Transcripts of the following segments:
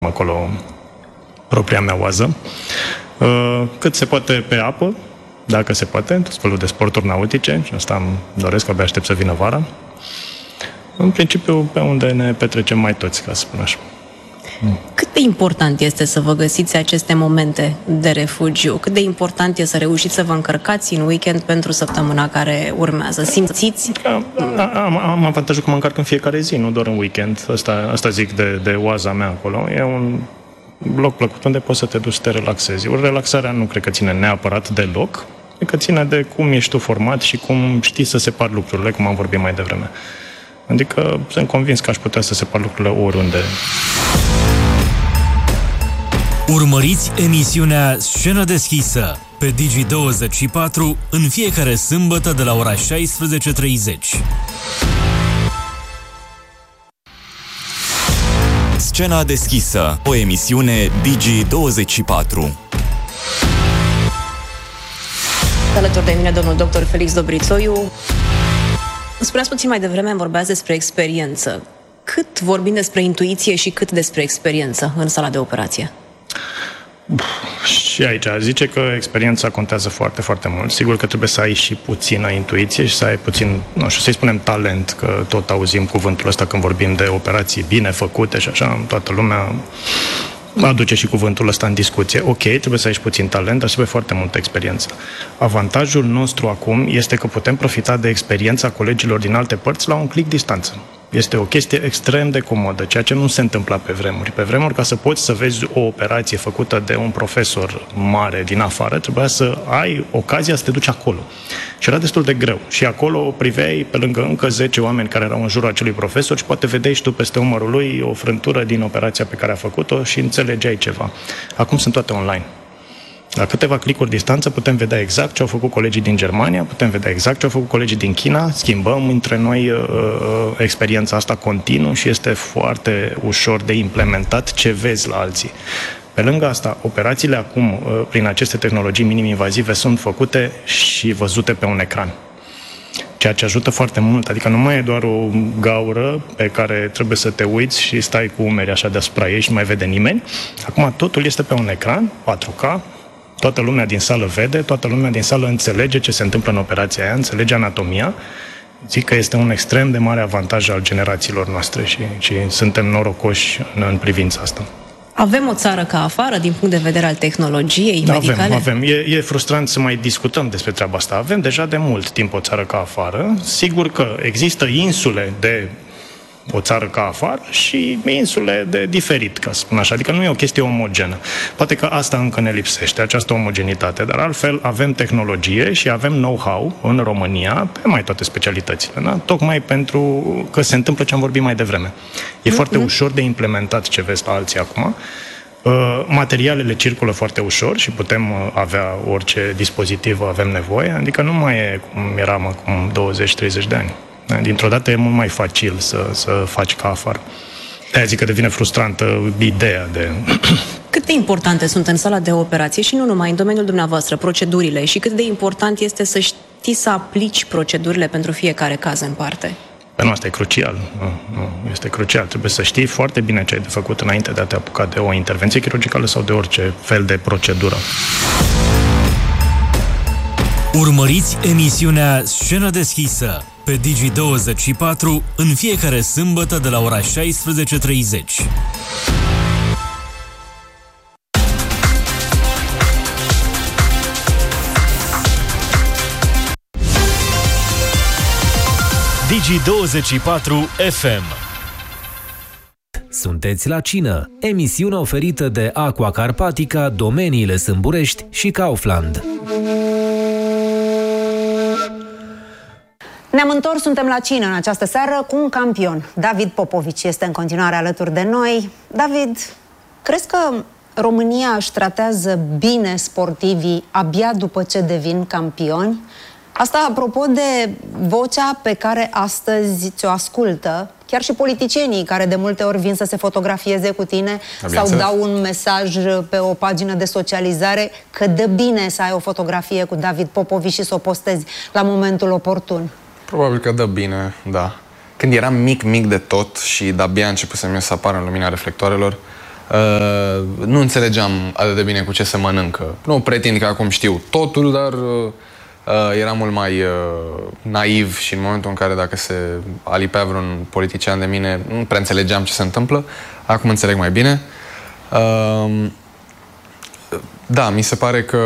acolo propria mea oază. Cât se poate pe apă, dacă se poate, tot felul de sporturi nautice, și asta îmi doresc, abia aștept să vină vara. În principiu, pe unde ne petrecem mai toți, ca să spun așa. Cât de important este să vă găsiți aceste momente de refugiu? Cât de important este să reușiți să vă încărcați în weekend pentru săptămâna care urmează? Simțiți? Am avantajul că mă încarc în fiecare zi, nu doar în weekend. Asta zic de oaza mea acolo. E un loc plăcut unde poți să te duci să te relaxezi. Relaxarea nu cred că ține neapărat de loc, e că ține de cum ești tu format și cum știi să separi lucrurile, cum am vorbit mai devreme. Adică sunt convins că aș putea să separ lucrurile oriunde. Urmăriți emisiunea Scenă deschisă pe Digi24 în fiecare sâmbătă de la ora 16:30. Scena deschisă, o emisiune Digi24. Alături de mine domnul dr. Felix Dobrițoiu. Spuneați puțin mai devreme, vorbeați despre experiență. Cât vorbim despre intuiție și cât despre experiență în sala de operație? Și aici zice că experiența contează foarte, foarte mult. Sigur că trebuie să ai și puțină intuiție și să ai puțin, nu știu, să-i spunem talent, că tot auzim cuvântul ăsta când vorbim de operații bine făcute și așa, toată lumea aduce și cuvântul ăsta în discuție. Ok, trebuie să ai și puțin talent, dar trebuie foarte multă experiență. Avantajul nostru acum este că putem profita de experiența colegilor din alte părți la un click distanță. Este o chestie extrem de comodă, ceea ce nu se întâmpla pe vremuri. Pe vremuri, ca să poți să vezi o operație făcută de un profesor mare din afară, trebuia să ai ocazia să te duci acolo. Și era destul de greu. Și acolo priveai pe lângă încă 10 oameni care erau în jurul acelui profesor și poate vedeai și tu peste umărul lui o frântură din operația pe care a făcut-o și înțelegeai ceva. Acum sunt toate online. La câteva clicuri distanță putem vedea exact ce au făcut colegii din Germania, putem vedea exact ce au făcut colegii din China, schimbăm între noi experiența asta continuu și este foarte ușor de implementat ce vezi la alții. Pe lângă asta, operațiile acum, prin aceste tehnologii minim-invazive, sunt făcute și văzute pe un ecran. Ceea ce ajută foarte mult, adică nu mai e doar o gaură pe care trebuie să te uiți și stai cu umeri așa deasupra ei și nu mai vede nimeni. Acum totul este pe un ecran, 4K, toată lumea din sală vede, toată lumea din sală înțelege ce se întâmplă în operația aia, înțelege anatomia. Zic că este un extrem de mare avantaj al generațiilor noastre și suntem norocoși în privința asta. Avem o țară ca afară din punct de vedere al tehnologiei medicale? Avem. E frustrant să mai discutăm despre treaba asta. Avem deja de mult timp o țară ca afară. Sigur că există insule de o țară ca afară și insule de diferit, ca să spun așa. Adică nu e o chestie omogenă. Poate că asta încă ne lipsește, această omogenitate, dar altfel avem tehnologie și avem know-how în România pe mai toate specialitățile, da? Tocmai pentru că se întâmplă ce am vorbit mai devreme. E foarte ușor de implementat ce vezi la alții acum. Materialele circulă foarte ușor și putem avea orice dispozitiv avem nevoie, adică nu mai e cum eram acum 20-30 de ani. Dintr-o dată e mult mai facil să faci ca afară. De-aia zic că devine frustrantă ideea de... Cât de importante sunt în sala de operație și nu numai în domeniul dumneavoastră, procedurile, și cât de important este să știi să aplici procedurile pentru fiecare caz în parte? Pe nu, asta e crucial. Este crucial. Trebuie să știi foarte bine ce ai de făcut înainte de a te apuca de o intervenție chirurgicală sau de orice fel de procedură. Urmăriți emisiunea Scenă deschisă pe Digi24 în fiecare sâmbătă de la ora 16:30. Digi24 FM. Sunteți la cină, emisiune oferită de Aqua Carpatica, Domeniile Sâmburești și Kaufland. Ne-am întors, suntem la cină în această seară cu un campion. David Popovici este în continuare alături de noi. David, crezi că România își tratează bine sportivii abia după ce devin campioni? Asta apropo de vocea pe care astăzi ți-o ascultă chiar și politicienii care de multe ori vin să se fotografieze cu tine sau dau un mesaj pe o pagină de socializare că dă bine să ai o fotografie cu David Popovici și să o postezi la momentul oportun. Probabil că dă bine, da. Când eram mic de tot și de-abia începusem eu să apar în lumina reflectoarelor, Nu înțelegeam atât de bine cu ce se mănâncă. Nu pretind că acum știu totul, dar era mult mai naiv și în momentul în care dacă se alipea vreun politician de mine, nu prea înțelegeam ce se întâmplă. Acum înțeleg mai bine. Da, mi se pare că...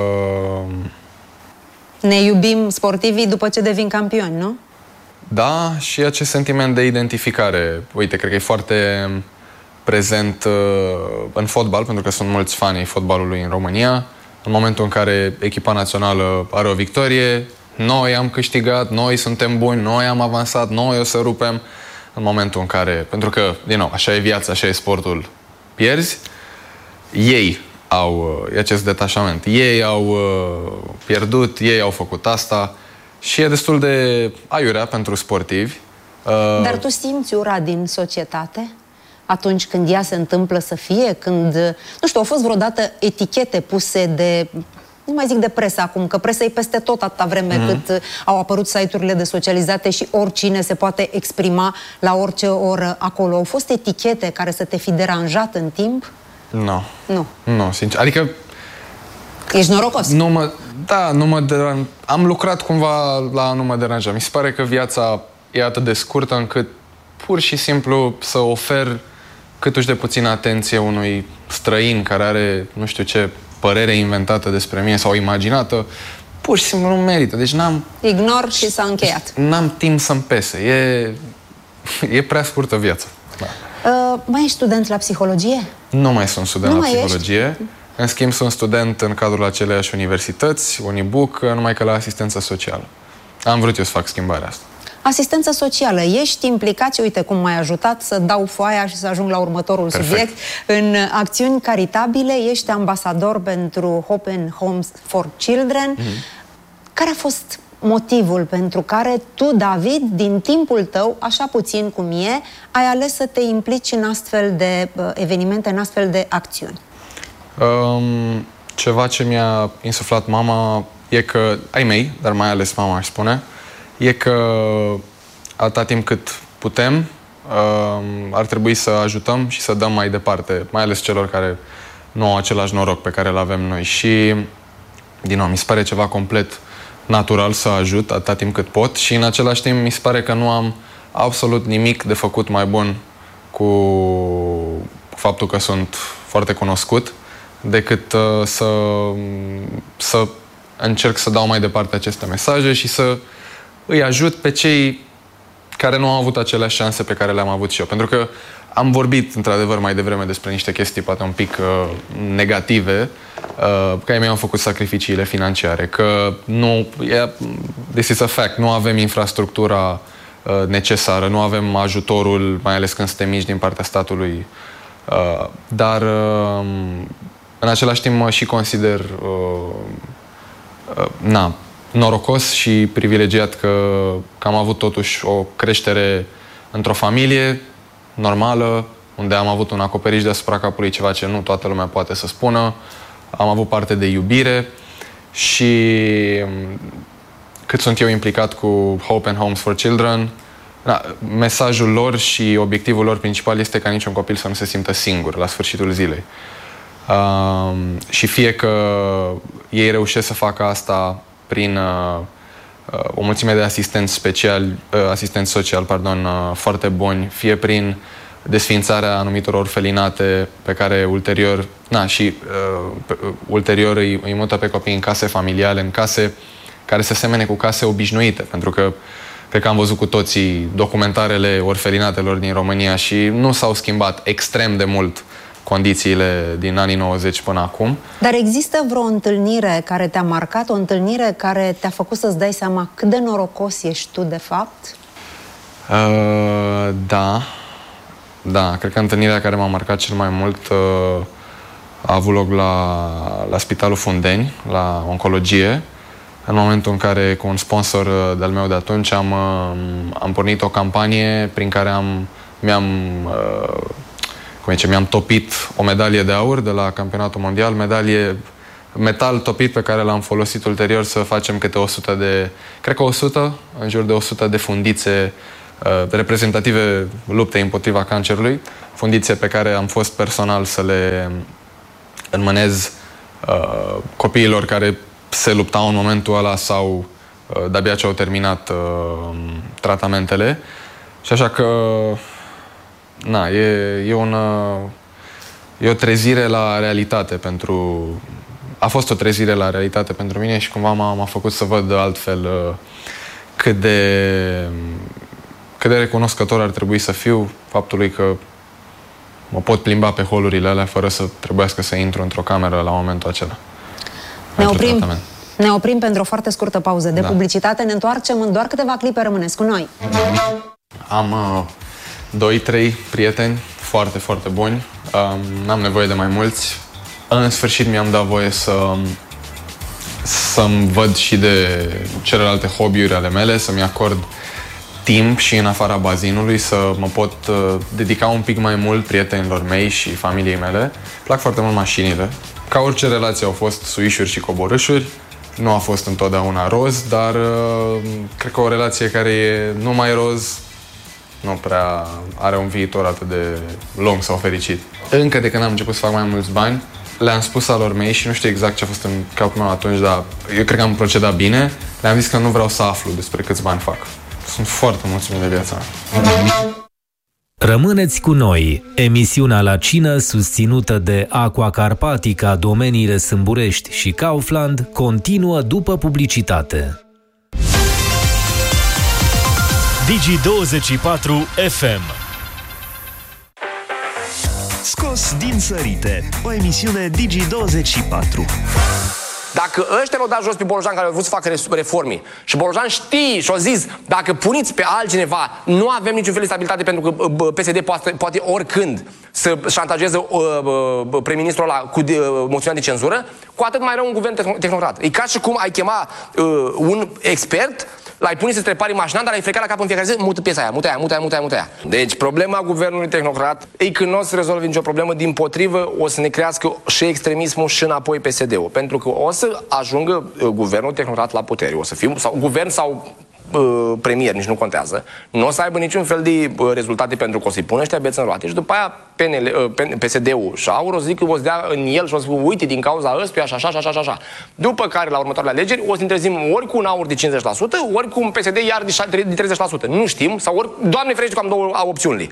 Ne iubim sportivii după ce devin campioni, nu? Da, și acest sentiment de identificare. Uite, cred că e foarte prezent în fotbal, pentru că sunt mulți fani ai fotbalului în România. În momentul în care echipa națională are o victorie, noi am câștigat, noi suntem buni, noi am avansat, noi o să rupem. În momentul în care, pentru că, din nou, așa e viața, așa e sportul, pierzi, ei au acest detașament. Ei au pierdut, ei au făcut asta și e destul de aiurea pentru sportivi. Dar tu simți ura din societate? Atunci când ea se întâmplă să fie, când, nu știu, au fost vreodată etichete puse de, nu mai zic de presă acum, că presa e peste tot atâta vreme cât au apărut site-urile de socializate și oricine se poate exprima la orice oră acolo. Au fost etichete care să te fi deranjat în timp? Nu. Nu. Nu, sincer. Adică... Ești norocos. Nu mă deranj. Am lucrat cumva la a nu mă deranja. Mi se pare că viața e atât de scurtă încât pur și simplu să ofer câtuși de puțină atenție unui străin care are nu știu ce părere inventată despre mine sau imaginată, pur și simplu nu merită. Deci n-am... Ignor și s-a încheiat. N-am timp să-mi pese. E prea scurtă viața. Da. Mai ești student la psihologie? Nu mai sunt student Nu la mai psihologie. ești? În schimb, sunt student în cadrul aceleiași universități, Unibuc, numai că la asistență socială. Am vrut eu să fac schimbarea asta. Asistență socială. Ești implicat și uite cum m-ai ajutat să dau foaia și să ajung la următorul subiect. În acțiuni caritabile ești ambasador pentru Hope and Homes for Children. Care a fost motivul pentru care tu, David, din timpul tău, așa puțin cum e, ai ales să te implici în astfel de evenimente, în astfel de acțiuni? Ceva ce mi-a insuflat mama e că, ai mei, dar mai ales mama aș spune, e că atâta timp cât putem, ar trebui să ajutăm și să dăm mai departe, mai ales celor care nu au același noroc pe care îl avem noi. Și, din nou, mi se pare ceva complet natural să ajut atâta timp cât pot și în același timp mi se pare că nu am absolut nimic de făcut mai bun cu faptul că sunt foarte cunoscut decât să încerc să dau mai departe aceste mesaje și să îi ajut pe cei care nu au avut aceleași șanse pe care le-am avut și eu. Pentru că am vorbit, într-adevăr, mai devreme despre niște chestii poate un pic negative, că ai mei au făcut sacrificiile financiare, că nu, this is a fact, nu avem infrastructura necesară, nu avem ajutorul, mai ales când suntem mici, din partea statului, dar în același timp mă și consider norocos și privilegiat că am avut totuși o creștere într-o familie normală, unde am avut un acoperiș deasupra capului, ceva ce nu toată lumea poate să spună. Am avut parte de iubire și cât sunt eu implicat cu Hope and Homes for Children, mesajul lor și obiectivul lor principal este ca niciun copil să nu se simtă singur la sfârșitul zilei. Și fie că ei reușesc să facă asta prin o mulțime de asistenți sociali, foarte buni, fie prin desființarea anumitor orfelinate pe care ulterior îi mută pe copii în case familiale, în case care se semene cu case obișnuite, pentru că cred că am văzut cu toții documentarele orfelinatelor din România și nu s-au schimbat extrem de mult condițiile din anii 90 până acum. Dar există vreo întâlnire care te-a marcat, o întâlnire care te-a făcut să-ți dai seama cât de norocos ești tu, de fapt? Da, cred că întâlnirea care m-a marcat cel mai mult a avut loc la Spitalul Fundeni, la oncologie, în momentul în care, cu un sponsor de-al meu de atunci, am pornit o campanie prin care mi-am topit o medalie de aur de la campionatul mondial, metal topit pe care l-am folosit ulterior să facem câte 100 de, cred că 100, în jur de 100 de fundițe reprezentative luptei împotriva cancerului, fundiție pe care am fost personal să le înmânez copiilor care se luptau în momentul ăla sau de-abia ce au terminat tratamentele. Și așa că e o trezire la realitate a fost o trezire la realitate pentru mine și cumva m-a făcut să văd altfel cât de recunoscător ar trebui să fiu faptului că mă pot plimba pe holurile alea fără să trebuiască să intru într-o cameră la momentul acela. Ne oprim pentru o foarte scurtă pauză de publicitate. Ne întoarcem în doar câteva clipe. Rămâneți cu noi. Am 2-3 prieteni foarte, foarte buni. N-am nevoie de mai mulți. În sfârșit mi-am dat voie să-mi văd și de celelalte hobby-uri ale mele, să-mi acord timp și în afara bazinului, să mă pot dedica un pic mai mult prietenilor mei și familiei mele. Plac foarte mult mașinile. Ca orice relație au fost suișuri și coborâșuri. Nu a fost întotdeauna roz, dar cred că o relație care e numai roz nu prea are un viitor atât de lung sau fericit. Încă de când am început să fac mai mulți bani, le-am spus alor mei și nu știu exact ce a fost în capul meu atunci, dar eu cred că am procedat bine. Le-am zis că nu vreau să aflu despre câți bani fac. Sunt foarte mulțumit de viața mea. Rămâneți cu noi. Emisiunea La Cină, susținută de Aqua Carpatica, domeniile Sâmburești și Kaufland, continuă după publicitate. Digi24 FM. Scos din sărite, o emisiune Digi24. Dacă ăștia l-au dat jos pe Bolojan care au vrut să facă reforme și Bolojan știe și-a zis, dacă puniți pe altcineva, nu avem niciun fel de stabilitate pentru că PSD poate oricând să șantajeze prim-ministrul ăla cu moțiunea de cenzură, cu atât mai rău un guvern tehnocrat. E ca și cum ai chema un expert, l-ai pune să-ți repari mașina, dar l-ai frecat la cap în fiecare zi, mută piesa aia, mută aia. Deci problema guvernului tehnocrat e că nu o să rezolve nicio problemă, dimpotrivă o să ne crească și extremismul și înapoi PSD-ul. Pentru că o să ajungă guvernul tehnocrat la putere. O să fim, sau guvern sau premier, nici nu contează. Nu o să aibă niciun fel de rezultate pentru că o să-i pună ăștia beți în roate. Și după aia PSD-ul și AUR o să zic că o să dea în el și o să zic, uite, din cauza ăstuia și așa. După care, la următoarele alegeri, o să ne trezim ori cu un AUR de 50%, ori cu un PSD iar de 30%. Nu știm, sau ori, Doamne ferește că am două opțiuni.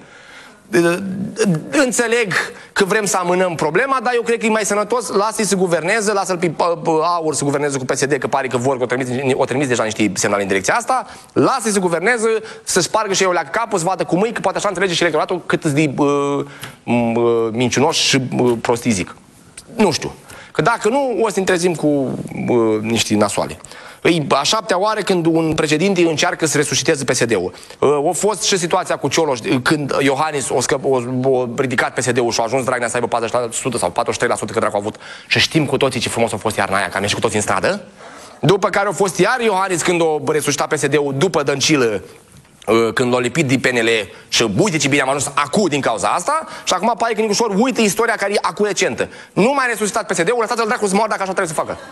Înțeleg că vrem să amânăm problema, dar eu cred că e mai sănătos, lasă-i să guverneze, lasă-l pe AUR să guverneze cu PSD, că pare că vor, că o trimis deja niște semnale în direcția asta, lasă-i să guverneze, să spargă și eu la capul, să vadă cum e, că poate așa înțelege și electoratul cât de minciunos și prostii zic. Nu știu. Că dacă nu, o să ne trezim cu niște nasoale. E a 7-a oară când un președinte încearcă să resusciteze PSD-ul. A fost și situația cu Cioloș, când Iohannis a ridicat PSD-ul și a ajuns Dragnea să aibă 40% sau 43% că dracu a avut. Și știm cu toții ce frumos a fost iarna aia, că am ieșit cu toții în stradă. După care a fost iar Iohannis când a resuscitat PSD-ul după Dăncilă, când l-a lipit din PNL și uite ce bine am ajuns acu din cauza asta și acum pare că Nicușor uită istoria care e acu recentă. Nu mai resuscitat PSD-ul, lăsați-l dracu să moară dacă așa trebuie să facă.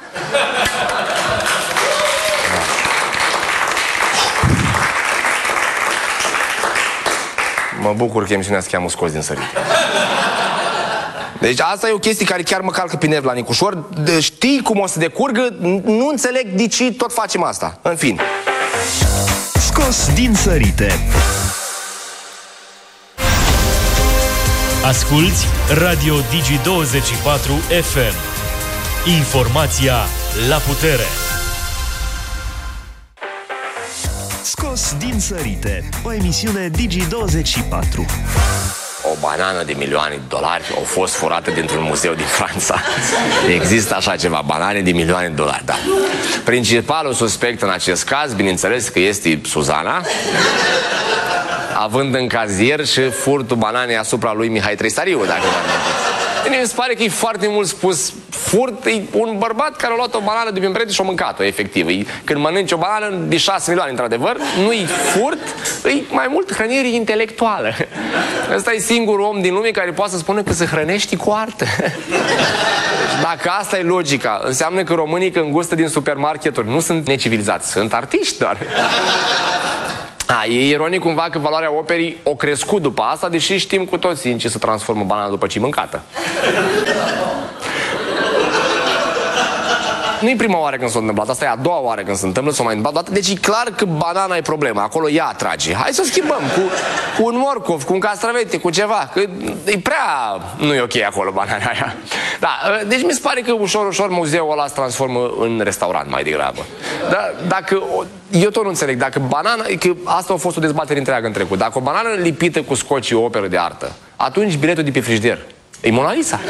Mă bucur că emisiunea se cheamă Scos din sărite. Deci asta e o chestie care chiar mă calcă pe nerv la Nicușor. Știi cum o să decurgă, nu înțeleg de ce tot facem asta. În fine. Scos din sărite. Asculți Radio Digi24 FM. Informația la putere. Scos din sărite, o emisiune Digi24. O banană de milioane de dolari a fost furată dintr-un muzeu din Franța. Există așa ceva, banane de milioane de dolari, da. Principalul suspect în acest caz, bineînțeles că este Suzana, având în cazier și furtul bananei asupra lui Mihai Trăistariu, dacă vă amintiți. Mi se pare că e foarte mult spus furt, e un bărbat care a luat o banană de pe împrete și a mâncat-o, efectiv. Când mănânci o banană de 6 milioane, într-adevăr, nu-i furt, e mai mult hrănire intelectuală. Ăsta e singurul om din lume care poate să spună că se hrănește cu artă. Dacă asta e logica, înseamnă că românii când gustă din supermarketuri nu sunt necivilizați, sunt artiști doar. E ironic cumva că valoarea operii o crescut după asta, deși știm cu toții în ce se transformă banana după ce e mâncată. Nu-i prima oară când s-a întâmplat, asta e a doua oară când se întâmplă, s-a mai întâmplat. Deci e clar că banana e problema, acolo ea atrage. Hai să o schimbăm cu un morcov, cu un castravete, cu ceva, că e prea... nu e ok acolo banana aia. Da, deci mi se pare că ușor, ușor muzeul ăla se transformă în restaurant mai degrabă. Dar dacă... eu tot nu înțeleg, dacă banana... că asta a fost o dezbatere întreagă în trecut. Dacă o banană lipită cu scoci e o operă de artă, atunci biletul de pe frigider e Mona Lisa.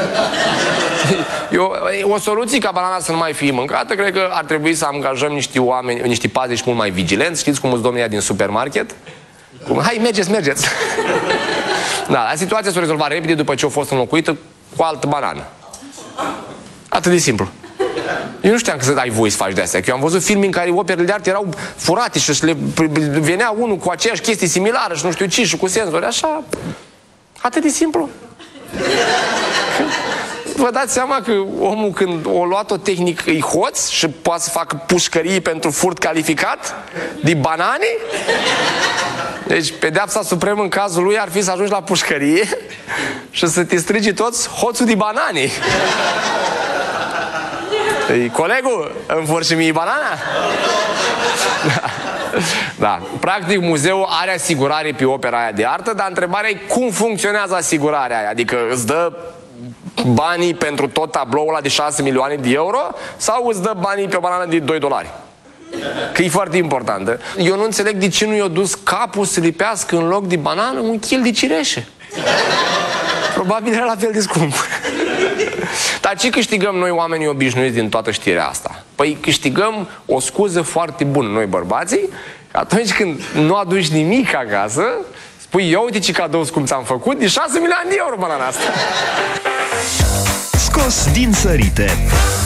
O soluție ca banana să nu mai fie mâncată, cred că ar trebui să angajăm niște oameni, niște paziști mult mai vigilenți. Știți cum sunt domnii din supermarket? Hai, mergeți! Da, situația s-a rezolvat repede după ce a fost înlocuită cu altă banană. Atât de simplu. Eu nu știam că să ai voie să faci de astea. Că eu am văzut filme în care operele de artă erau furate și le venea unul cu aceeași chestie similară și nu știu ce, și cu senzori. Așa, atât de simplu. Vă dați seama că omul, când o luat o tehnică, e hoț și poate să facă pușcării pentru furt calificat de banane? Deci pedeapsa supremă în cazul lui ar fi să ajungi la pușcărie și să te strigi toți hoțul de banane. Colegul, îmi fur și mie banana? Da. Practic, muzeul are asigurare pe opera aia de artă, dar întrebarea e cum funcționează asigurarea aia. Adică îți dă banii pentru tot tabloul ăla de 6 milioane de euro sau îți dă banii pe o banană de $2? Că e foarte importantă. Eu nu înțeleg de ce nu i-a dus capul să lipească în loc de banană un kil de cireșe. Probabil era la fel de scump. Dar ce câștigăm noi, oamenii obișnuiți, din toată știrea asta? Păi câștigăm o scuză foarte bună, noi bărbații, că atunci când nu aduci nimic acasă, spui, ia uite ce cadou scump ți-am făcut, de 6 milioane de euro banana asta. Scos din sărite.